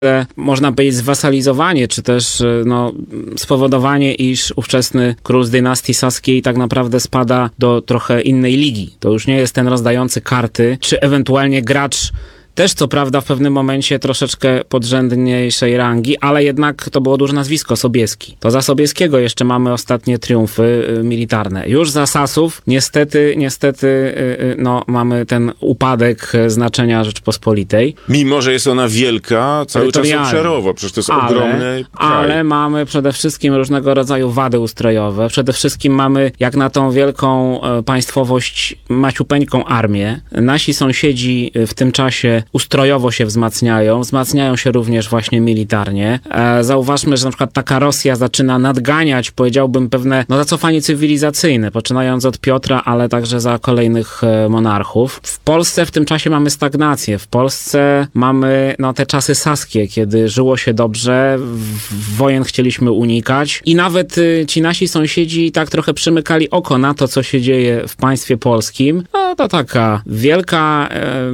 można powiedzieć zwasalizowanie, czy też spowodowanie, iż ówczesny król z dynastii saskiej tak naprawdę spada do trochę innej ligi. To już nie jest ten rozdający karty, czy ewentualnie gracz też co prawda w pewnym momencie troszeczkę podrzędniejszej rangi, ale jednak to było duże nazwisko, Sobieski. To za Sobieskiego jeszcze mamy ostatnie triumfy militarne. Już za Sasów niestety mamy ten upadek znaczenia Rzeczypospolitej. Mimo, że jest ona wielka, cały czas obszarowo, przecież to jest ogromny kraj. Ale mamy przede wszystkim różnego rodzaju wady ustrojowe. Przede wszystkim mamy, jak na tą wielką państwowość, maciupeńką armię. Nasi sąsiedzi w tym czasie ustrojowo się wzmacniają się również właśnie militarnie. Zauważmy, że na przykład taka Rosja zaczyna nadganiać, powiedziałbym, pewne zacofanie cywilizacyjne, poczynając od Piotra, ale także za kolejnych monarchów. W Polsce w tym czasie mamy stagnację. W Polsce mamy te czasy saskie, kiedy żyło się dobrze, wojen chcieliśmy unikać i nawet ci nasi sąsiedzi tak trochę przymykali oko na to, co się dzieje w państwie polskim. To taka wielka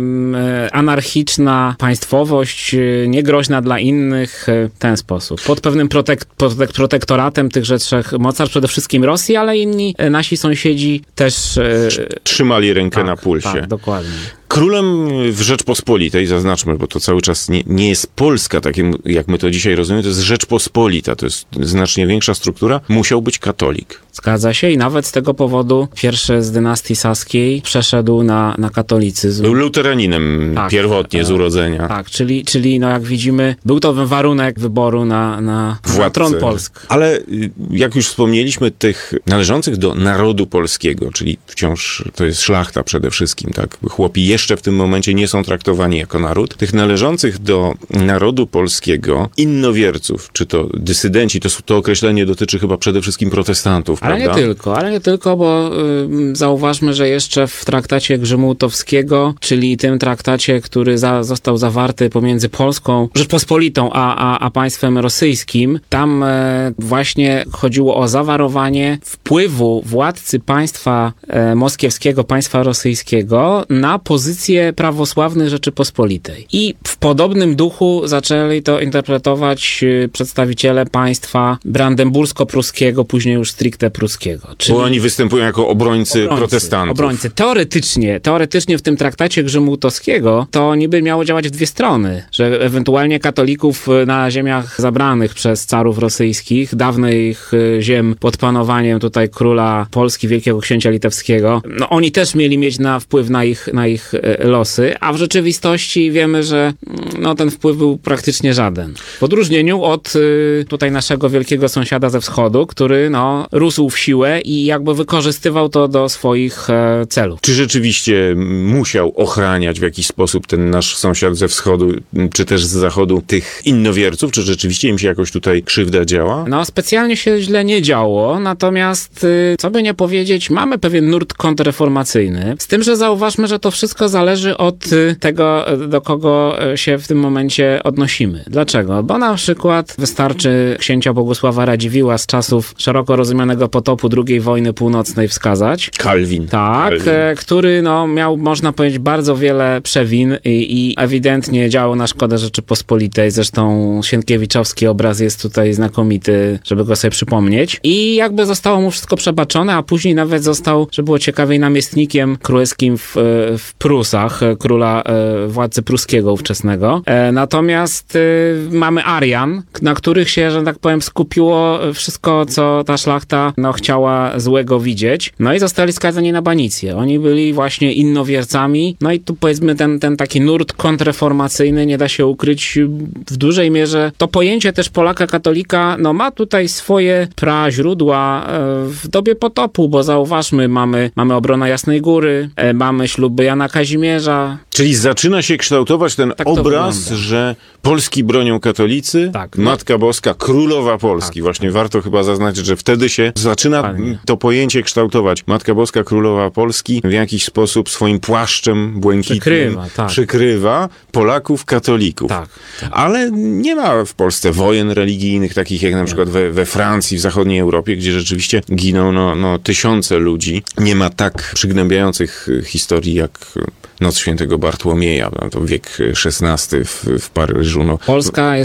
anarchiczna państwowość, niegroźna dla innych, w ten sposób. Pod pewnym protektoratem tychże trzech mocarstw, przede wszystkim Rosji, ale inni nasi sąsiedzi też trzymali rękę na pulsie. Tak, dokładnie. Królem w Rzeczpospolitej, zaznaczmy, bo to cały czas nie jest Polska, takim jak my to dzisiaj rozumiemy, to jest Rzeczpospolita, to jest znacznie większa struktura, musiał być katolik. Zgadza się i nawet z tego powodu pierwszy z dynastii saskiej przeszedł na katolicyzm. Był luteraninem pierwotnie z urodzenia. Tak, czyli jak widzimy, był to warunek wyboru na tron Polski. Ale jak już wspomnieliśmy, tych należących do narodu polskiego, czyli wciąż to jest szlachta przede wszystkim, tak? Chłopi jeszcze w tym momencie nie są traktowani jako naród. Tych należących do narodu polskiego innowierców, czy to dysydenci, to określenie dotyczy chyba przede wszystkim protestantów, ale prawda? Ale nie tylko, bo zauważmy, że jeszcze w traktacie Grzymałtowskiego, czyli tym traktacie, który został zawarty pomiędzy Polską Rzeczpospolitą a państwem rosyjskim, tam właśnie chodziło o zawarowanie wpływu władcy państwa moskiewskiego, państwa rosyjskiego na pozycję prawosławnych Rzeczypospolitej. I w podobnym duchu zaczęli to interpretować przedstawiciele państwa brandenbursko-pruskiego, później już stricte pruskiego. Bo oni występują jako obrońcy protestantów. Obrońcy. Teoretycznie w tym traktacie Grzymałtowskiego to niby miało działać w dwie strony, że ewentualnie katolików na ziemiach zabranych przez carów rosyjskich, dawnych ziem pod panowaniem tutaj króla Polski, wielkiego księcia litewskiego, oni też mieli mieć wpływ na ich losy, a w rzeczywistości wiemy, że ten wpływ był praktycznie żaden. W odróżnieniu od tutaj naszego wielkiego sąsiada ze wschodu, który rósł w siłę i jakby wykorzystywał to do swoich celów. Czy rzeczywiście musiał ochraniać w jakiś sposób ten nasz sąsiad ze wschodu, czy też z zachodu tych innowierców? Czy rzeczywiście im się jakoś tutaj krzywda działa? Specjalnie się źle nie działo, natomiast co by nie powiedzieć, mamy pewien nurt kontrreformacyjny, z tym, że zauważmy, że to wszystko zależy od tego, do kogo się w tym momencie odnosimy. Dlaczego? Bo na przykład wystarczy księcia Bogusława Radziwiłła z czasów szeroko rozumianego potopu II wojny północnej wskazać. Kalwin. Tak, który miał, można powiedzieć, bardzo wiele przewin i ewidentnie działał na szkodę Rzeczypospolitej. Zresztą Sienkiewiczowski obraz jest tutaj znakomity, żeby go sobie przypomnieć. I jakby zostało mu wszystko przebaczone, a później nawet został, że było ciekawiej, namiestnikiem królewskim w Prusach, króla władcy pruskiego ówczesnego. Natomiast mamy Arian, na których się, że tak powiem, skupiło wszystko, co ta szlachta chciała złego widzieć. I zostali skazani na banicję. Oni byli właśnie innowiercami. I tu powiedzmy ten taki nurt kontrreformacyjny, nie da się ukryć, w dużej mierze to pojęcie też Polaka katolika ma tutaj swoje praźródła w dobie potopu, bo zauważmy, mamy obronę Jasnej Góry, mamy śluby Jana Kazimierza. Czyli zaczyna się kształtować ten obraz, że Polski bronią katolicy, Matka Boska, Królowa Polski. Właśnie warto chyba zaznaczyć, że wtedy się zaczyna to pojęcie kształtować. Matka Boska, Królowa Polski w jakiś sposób swoim płaszczem błękitnym przykrywa Polaków katolików. Ale nie ma w Polsce wojen religijnych, takich jak na przykład we Francji, w zachodniej Europie, gdzie rzeczywiście giną tysiące ludzi. Nie ma tak przygnębiających historii jak Noc Świętego Bartłomieja, to wiek XVI w Paryżu. Polska